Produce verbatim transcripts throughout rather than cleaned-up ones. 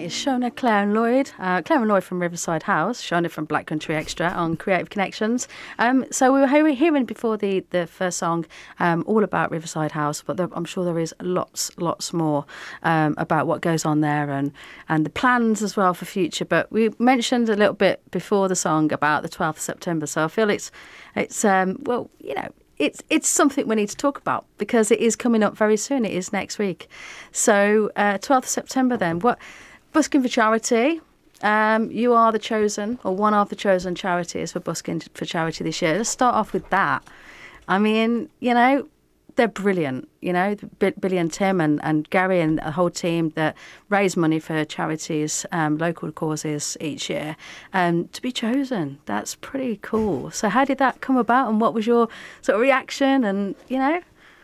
is Shona, Claire and Lloyd. Uh, Claire and Lloyd from Riverside House, Shona from Black Country Extra on Creative Connections. Um, so we were hearing, hearing before the, the first song um, all about Riverside House, but there, I'm sure there is lots, lots more um, about what goes on there and, and the plans as well for future. But we mentioned a little bit before the song about the twelfth of September, so I feel it's, it's um, well, you know, It's it's something we need to talk about because it is coming up very soon. It is next week. So uh, twelfth of September then. What Busking for Charity. Um, you are the chosen or one of the chosen charities for Busking for Charity this year. Let's start off with that. I mean, you know, they're brilliant. You know, Billy and Tim and, and Gary and the whole team that raise money for charities, um, local causes each year. Um, to be chosen, that's pretty cool. So how did that come about and what was your sort of reaction and, you know?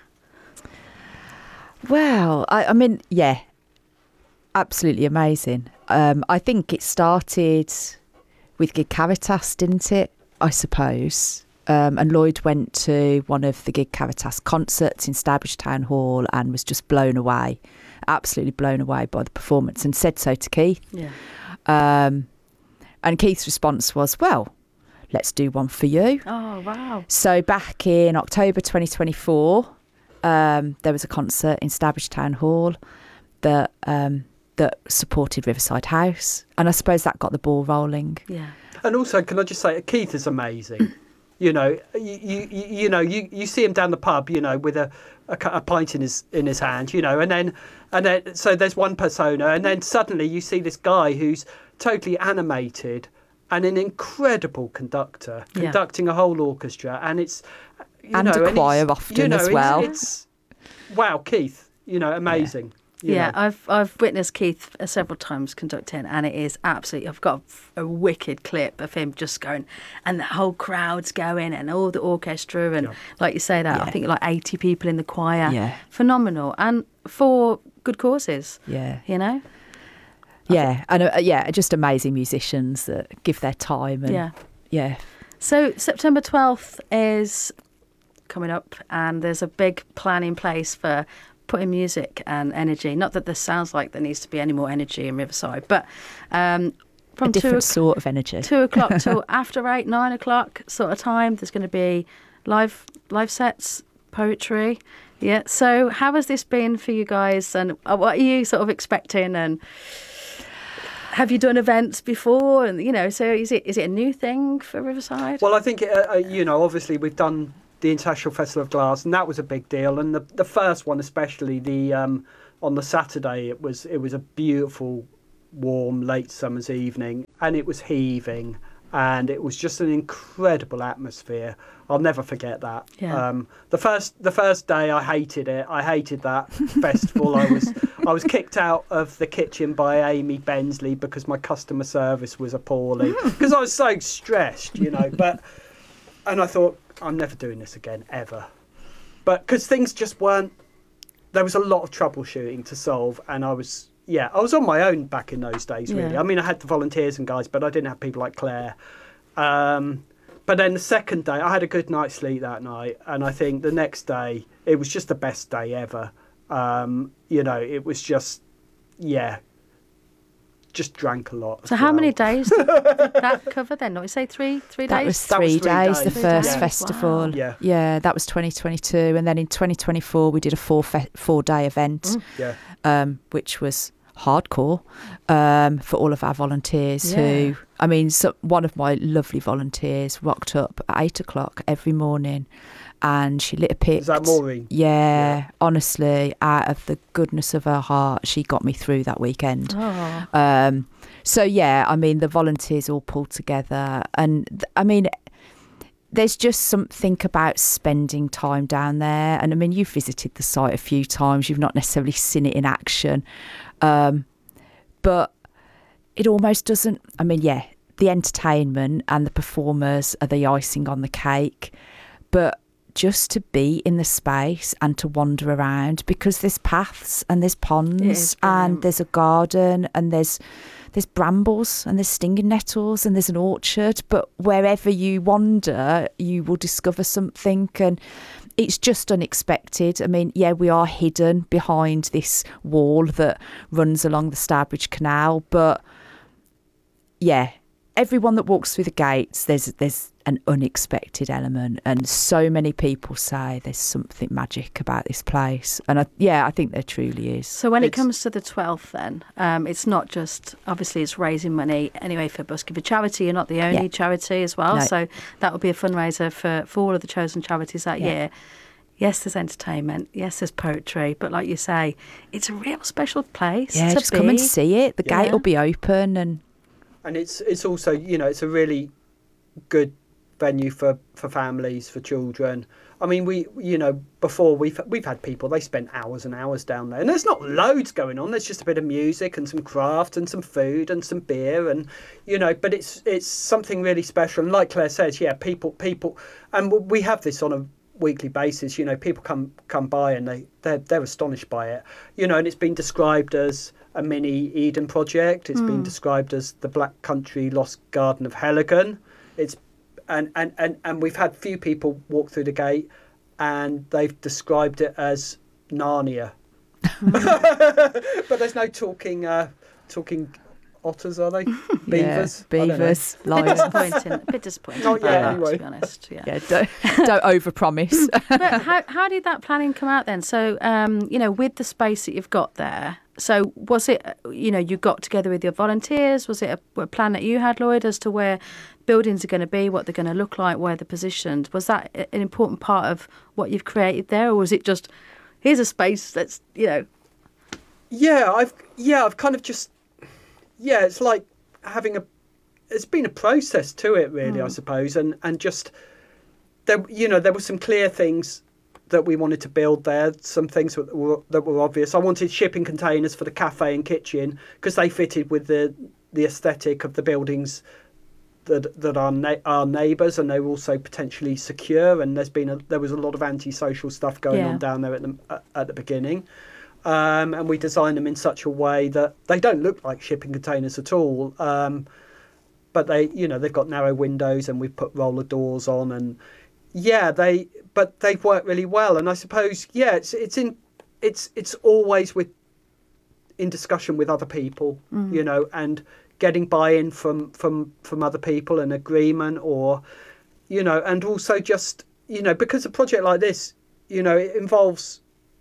Well, I, I mean, yeah, absolutely amazing. Um, I think it started with Gig Caritas, didn't it? I suppose. Um, and Lloyd went to one of the Gig Caritas concerts in Stourbridge Town Hall and was just blown away, absolutely blown away by the performance, and said so to Keith. Yeah. Um, and Keith's response was, well, let's do one for you. Oh, wow. So back in October twenty twenty-four, um, there was a concert in Stourbridge Town Hall that um, that supported Riverside House. And I suppose that got the ball rolling. Yeah. And also, can I just say, Keith is amazing. You know, you, you you know you, you see him down the pub, you know, with a, a, a pint in his in his hand, you know, and then and then so there's one persona, and then suddenly you see this guy who's totally animated and an incredible conductor, Yeah. conducting a whole orchestra, and it's you And know, a choir and often you know, as well. It's, it's wow, Keith, you know, amazing. You Yeah, know. I've I've witnessed Keith several times conducting, and it is absolutely. I've got a, a wicked clip of him just going, and the whole crowd's going, and all the orchestra, and Yeah. like you say that, Yeah. I think like eighty people in the choir. Yeah. Phenomenal, and for good causes. Yeah. You know. Yeah. And uh, yeah, just amazing musicians that give their time. And, Yeah. Yeah. So September twelfth is coming up, and there's a big plan in place for putting music and energy. Not that this sounds like there needs to be any more energy in Riverside, but um, from a different two, sort of energy. two o'clock till after eight, nine o'clock sort of time, there's going to be live live sets, poetry. Yeah. So how has this been for you guys, and what are you sort of expecting? And have you done events before? And you know, so is it is it a new thing for Riverside? Well, I think uh, uh, you know, obviously we've done the International Festival of Glass, and that was a big deal. And the the first one, especially the um, on the Saturday, it was it was a beautiful, warm, late summer's evening, and it was heaving, and it was just an incredible atmosphere. I'll never forget that. Yeah. Um, the first the first day, I hated it. I hated that festival. I was I was kicked out of the kitchen by Amy Bensley because my customer service was appalling because I was so stressed, you know. But and I thought, I'm never doing this again, ever. But because things just weren't, there was a lot of troubleshooting to solve, and I was, yeah, I was on my own back in those days, really. Yeah. I mean, I had the volunteers and guys, but I didn't have people like Claire. Um, but then the second day, I had a good night's sleep that night, and I think the next day, it was just the best day ever. Um, you know, it was just, yeah, just drank a lot. So as how well. many days did that cover then? Not you say three three That days? was That was three three days, days. the Three first days. festival. Wow. Yeah. Yeah, that was twenty twenty-two. And then in twenty twenty-four, we did a four fe- four day event, Mm. Yeah. um, which was hardcore um, for all of our volunteers Yeah. who, I mean, so one of my lovely volunteers rocked up at eight o'clock every morning and she lit a pit. Is that Maureen? Yeah, Yeah. honestly, out of the goodness of her heart, she got me through that weekend. Oh. Um, so, yeah, I mean, the volunteers all pulled together. And, th- I mean, there's just something about spending time down there. And, I mean, you've visited the site a few times. You've not necessarily seen it in action. Um, but it almost doesn't... I mean, yeah, the entertainment and the performers are the icing on the cake. But just to be in the space and to wander around, because there's paths and there's ponds It is and brilliant. there's a garden and there's there's brambles and there's stinging nettles and there's an orchard, but wherever you wander, you will discover something, and it's just unexpected. I mean, yeah, we are hidden behind this wall that runs along the Stourbridge Canal, but yeah, everyone that walks through the gates, there's there's an unexpected element, and so many people say there's something magic about this place, and I, yeah, I think there truly is. So when It's- it comes to the twelfth, then um, it's not just, obviously it's raising money anyway for Busking for Charity. You're not the only Yeah. charity as well, No. so that will be a fundraiser for for all of the chosen charities that Yeah. year. Yes, there's entertainment. Yes, there's poetry. But like you say, it's a real special place Yeah, to just come and be. see it. The Yeah. gate will be open, and And it's it's also, you know, it's a really good venue for, for families, for children. I mean, we, you know, before we've we've had people, they spent hours and hours down there, and there's not loads going on. There's just a bit of music and some craft and some food and some beer, and you know, but it's it's something really special. And like Claire says, yeah, people people, and we have this on a weekly basis. You know, people come come by and they they're, they're astonished by it. You know, and it's been described as a mini Eden project. It's been described as the Black Country Lost Garden of Heligan. It's and, and, and, and we've had few people walk through the gate and they've described it as Narnia. But there's no talking uh, talking otters, are they? Beavers? yeah, I don't know. beavers, A bit lions. disappointing. A bit disappointing. Not about yet, that, anyway. To be honest, yeah. Yeah, don't don't overpromise. But how how did that planning come out then? So, um, you know, with the space that you've got there, so was it, you know, you got together with your volunteers? Was it a, a plan that you had, Lloyd, as to where buildings are going to be, what they're going to look like, where they're positioned? Was that a- an important part of what you've created there, or was it just, here's a space that's, you know, Yeah, I've yeah, I've kind of just yeah, it's like having a it's been a process to it really, I suppose, and and just there you know there were some clear things that we wanted to build there, some things that were that were obvious. I wanted shipping containers for the cafe and kitchen because they fitted with the the aesthetic of the buildings that that are na- our neighbours, and they were also potentially secure. And there's been a, there was a lot of antisocial stuff going Yeah. on down there at the at, at the beginning. Um, and we designed them in such a way that they don't look like shipping containers at all. Um, but they, you know, they've got narrow windows, and we've put roller doors on, and yeah, they, but they've worked really well. And I suppose, yeah, it's it's in, it's it's always with, in discussion with other people, you know, and getting buy-in from from from other people, and agreement, or, you know, and also just, you know, because a project like this, you know, it involves.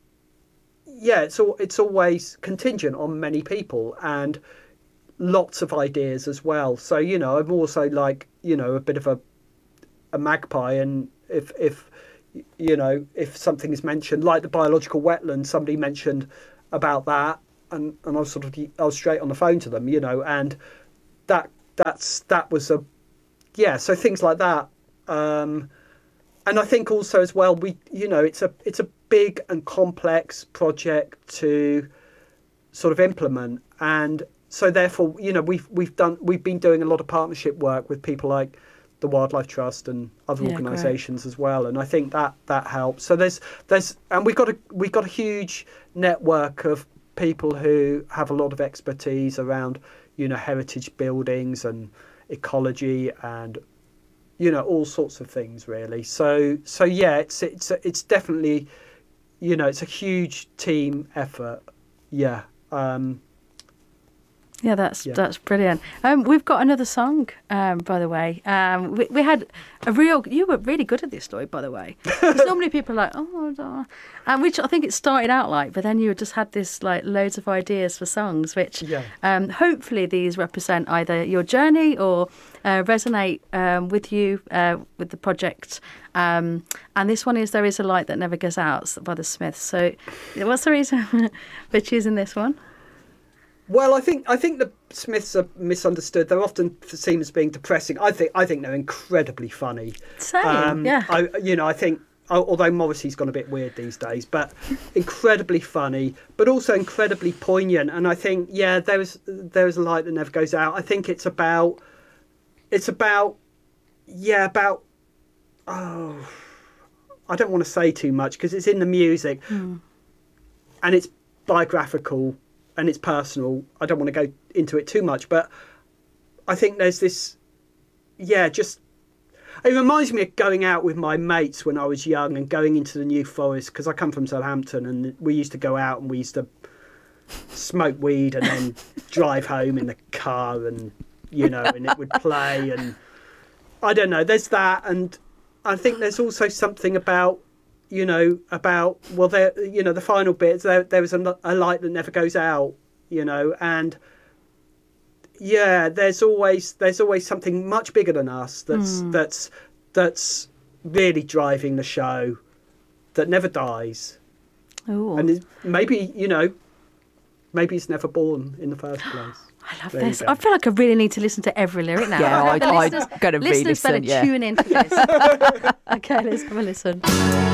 Yeah, it's all, it's always contingent on many people and lots of ideas as well. So, you know, I'm also like, you know, a bit of a a magpie, and if if you know, if something is mentioned, like the biological wetland, somebody mentioned about that, and, and I was sort of I was straight on the phone to them, you know, and that that's that was a yeah, so things like that. Um And I think also as well, we, you know, it's a it's a big and complex project to sort of implement, and so therefore, you know, we've we've done we've been doing a lot of partnership work with people like the Wildlife Trust and other Yeah, organisations as well, and I think that that helps. So there's there's and we've got a we've got a huge network of people who have a lot of expertise around, you know, heritage buildings and ecology and, you know, all sorts of things really. So so yeah, it's it's it's definitely, you know, it's a huge team effort. Yeah. Um, yeah, that's Yeah. that's brilliant. Um, we've got another song, um, by the way. Um, we, we had a real. You were really good at this, Lloyd, by the way. Because normally people are like, oh, duh," and which I think it started out like, but then you just had this like loads of ideas for songs, which Yeah. um, hopefully these represent either your journey or uh, resonate um, with you uh, with the project. Um, and this one is "There Is a Light That Never Goes Out" by the Smiths. So, what's the reason for choosing this one? well, I think I think the Smiths are misunderstood. They're often seen as being depressing. I think I think they're incredibly funny. Same, yeah. I you know I think although Morrissey's gone a bit weird these days, but incredibly funny, but also incredibly poignant. And I think yeah, there is there is a light that never goes out. I think it's about it's about yeah about oh I don't want to say too much because it's in the music, and it's biographical and it's personal. I don't want to go into it too much, but I think there's this, yeah, just, it reminds me of going out with my mates when I was young and going into the New Forest, because I come from Southampton, and we used to go out and we used to smoke weed and then drive home in the car, and, you know, and it would play, and I don't know, there's that. And I think there's also something about, you know, about, well, there, you know, the final bits, there, there was a, a light that never goes out, you know, and yeah, there's always there's always something much bigger than us that's mm. that's that's really driving the show, that never dies. Ooh. And maybe, you know, maybe it's never born in the first place. I love There this. you go. I feel like I really need to listen to every lyric now. Yeah, I, The I'm listeners, going to listeners re-listen. better Yeah. tune in for this. Okay, let's have a listen.